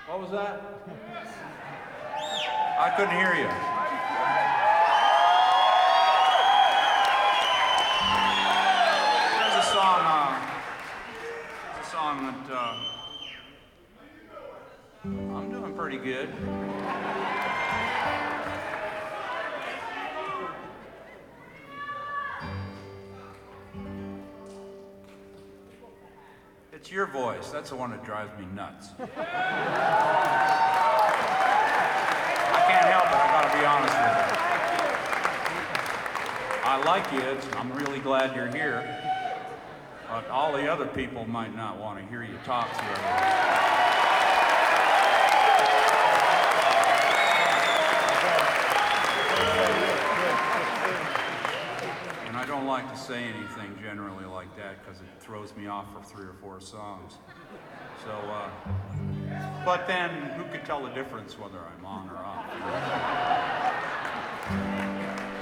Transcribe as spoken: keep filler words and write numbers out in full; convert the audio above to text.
What was that? I couldn't hear you. There's a song, uh, there's a song that, uh, I'm doing pretty good. It's your voice. That's the one that drives me nuts. I can't help it. I gotta be honest with you. I like you. It's, I'm really glad you're here. But all the other people might not want to hear you talk through it. I don't like to say anything generally like that because it throws me off for three or four songs. So, uh, but then who could tll the difference whether I'm on or off?